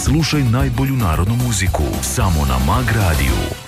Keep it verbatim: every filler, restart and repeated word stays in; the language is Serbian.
Slušaj najbolju narodnu muziku samo na Mag radiju.